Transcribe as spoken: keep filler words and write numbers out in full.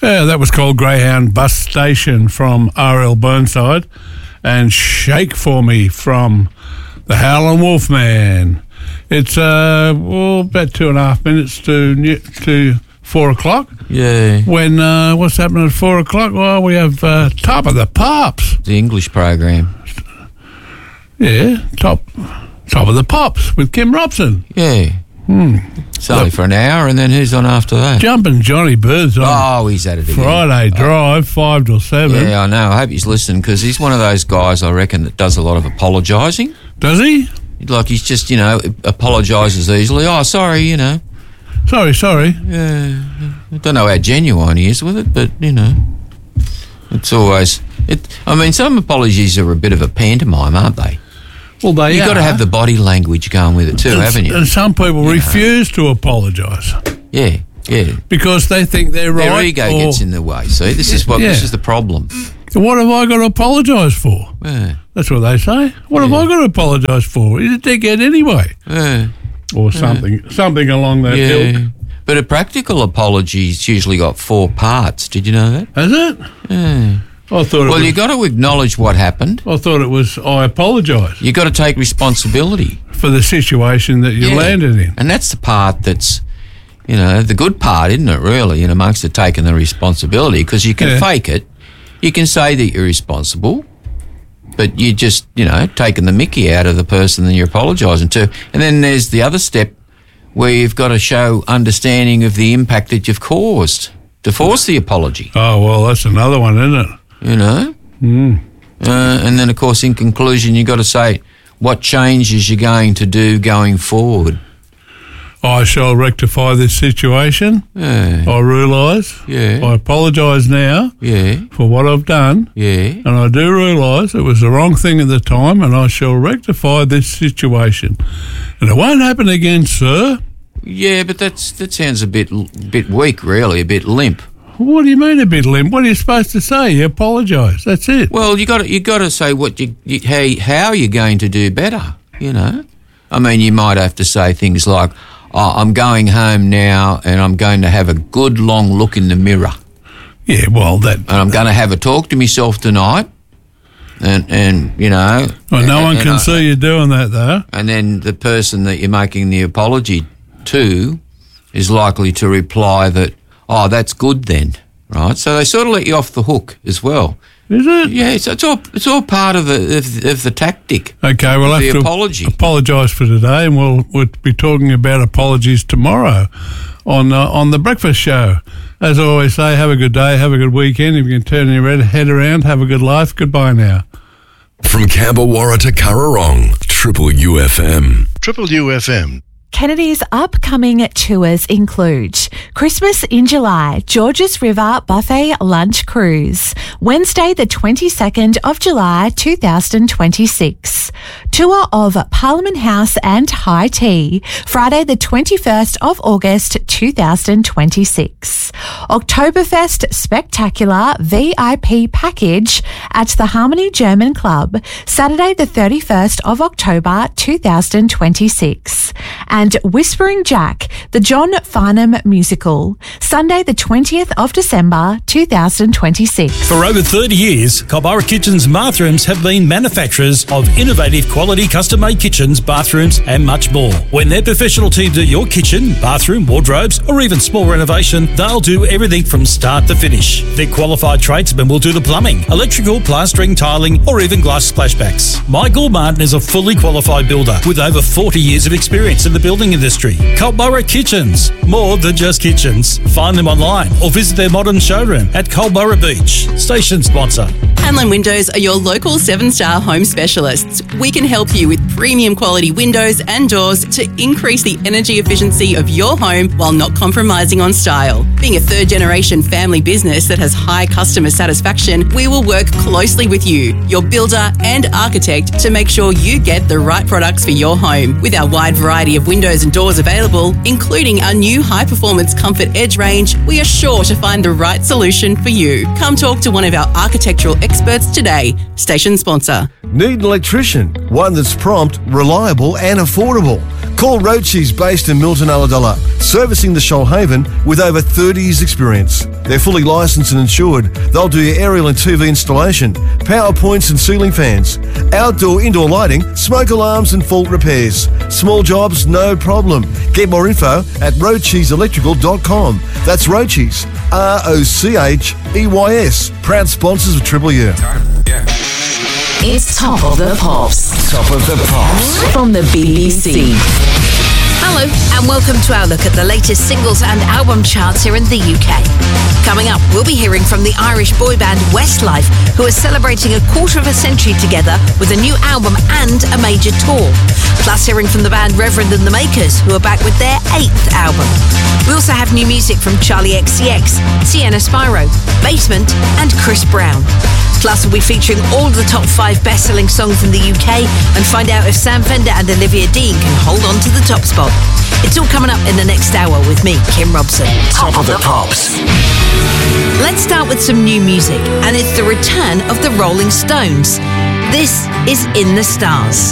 Yeah, that was called Greyhound Bus Station from R L Burnside, and Shake For Me from the Howlin' Wolfman. It's uh, well, about two and a half minutes to to four o'clock. Yeah. When, uh, what's happening at four o'clock? Well, we have uh, Top of the Pops. The English program. Yeah, Top Top of the Pops with Kim Robson. Yeah. Hmm. It's only for an hour, and then who's on after that? Jumping Johnny Bird's on. Oh, he's at it again. Friday Drive, five till seven. Yeah, I know. I hope he's listening, because he's one of those guys, I reckon, that does a lot of apologising. Does he? Like, he's just, you know, apologises easily. Oh, sorry, you know. Sorry, sorry. Yeah. I don't know how genuine he is with it, but, you know, it's always... It. I mean, some apologies are a bit of a pantomime, aren't they? Well, they You've are. got to have the body language going with it too, and, haven't you? And some people you refuse know. to apologise. Yeah, yeah. Because they think they're right. Their ego or, gets in the way. See, this is what yeah. this is the problem. What have I got to apologise for? Yeah. That's what they say. What yeah. have I got to apologise for? He's a dickhead anyway. Yeah. Or something, yeah. something along that yeah. ilk. But a practical apology's usually got four parts. Did you know that? Has it? Yeah. I thought. It well, was, you got to acknowledge what happened. I thought it was. I apologise. You got to take responsibility for the situation that you yeah. landed in, and that's the part that's, you know, the good part, isn't it? Really, in amongst the taking the responsibility, because you can yeah. fake it, you can say that you're responsible, but you just, you know, taking the mickey out of the person that you're apologising to, and then there's the other step where you've got to show understanding of the impact that you've caused to force the apology. Oh well, that's another one, isn't it? You know? Mm. Uh, and then, of course, in conclusion, you've got to say what changes you're going to do going forward. I shall rectify this situation. Yeah. I realise. Yeah. I apologise now yeah. for what I've done. Yeah. And I do realise it was the wrong thing at the time, and I shall rectify this situation. And it won't happen again, sir. Yeah, but that's that sounds a bit bit weak, really, a bit limp. What do you mean a bit limp? What are you supposed to say? You apologise. That's it. Well, you got to you got to say what you, you how how you're going to do better. You know, I mean, you might have to say things like, oh, "I'm going home now, and I'm going to have a good long look in the mirror." Yeah, well, that. And I'm going to have a talk to myself tonight, and and you know. Well, no and, one and can I, see you doing that, though. And then the person that you're making the apology to is likely to reply that, oh, that's good then, right? So they sort of let you off the hook as well. Is it? Yeah, it's, it's all it's all part of the of, of the tactic. Okay, we'll have the to apology. apologise for today, and we'll we'll be talking about apologies tomorrow on uh, on the breakfast show. As I always say, have a good day, have a good weekend. If you can turn your head around, have a good life. Goodbye now. From Camberwarra to Currarong, Triple U F M. Triple U F M. Kennedy's upcoming tours include Christmas in July, Georges River Buffet Lunch Cruise, Wednesday the twenty-second of July two thousand twenty-six. Tour of Parliament House and High Tea, Friday the twenty-first of August two thousand twenty-six. Oktoberfest Spectacular V I P Package at the Harmony German Club, Saturday the thirty-first of October two thousand twenty-six. And Whispering Jack, the John Farnham Musical, Sunday the twentieth of December two thousand twenty-six. For over thirty years, Culburra Kitchens Bathrooms have been manufacturers of innovative quality custom-made kitchens, bathrooms and much more. When their professional team do your kitchen, bathroom, wardrobes or even small renovation, they'll do everything from start to finish. Their qualified tradesmen will do the plumbing, electrical, plastering, tiling or even glass splashbacks. Michael Martin is a fully qualified builder with over forty years of experience in the building industry. Culburra Kitchens, more than just kitchens. Find them online or visit their modern showroom at Culburra Beach. Station sponsor. Hanlon Windows are your local seven-star home specialists. We can help you with premium quality windows and doors to increase the energy efficiency of your home while not compromising on style. Being a third-generation family business that has high customer satisfaction, we will work closely with you, your builder and architect, to make sure you get the right products for your home. With our wide variety of windows and doors available, including our new high-performance Comfort Edge range, we are sure to find the right solution for you. Come talk to one of our architectural experts today. Station sponsor. Need an electrician? One that's prompt, reliable and affordable. Call Roachies, based in Milton Ulladulla, servicing the Shoalhaven with over thirty years experience. They're fully licensed and insured. They'll do your aerial and T V installation, power points and ceiling fans, outdoor, indoor lighting, smoke alarms and fault repairs. Small jobs, no problem. Get more info at roachies electrical dot com. That's Roachies, R O C H E Y S. Proud sponsors of Triple U. It's Top of the Pops. Top of the Pops. From the B B C. Hello and welcome to our look at the latest singles and album charts here in the U K. Coming up, we'll be hearing from the Irish boy band Westlife, who are celebrating a quarter of a century together with a new album and a major tour. Plus hearing from the band Reverend and the Makers, who are back with their eighth album. We also have new music from Charlie X C X, Sienna Spyro, Basement and Chris Brown. Plus we'll be featuring all the top five best-selling songs in the U K and find out if Sam Fender and Olivia Dean can hold on to the top spot. It's all coming up in the next hour with me, Kim Robson. Top of the Pops. Let's start with some new music, and it's the return of the Rolling Stones. This is In the Stars.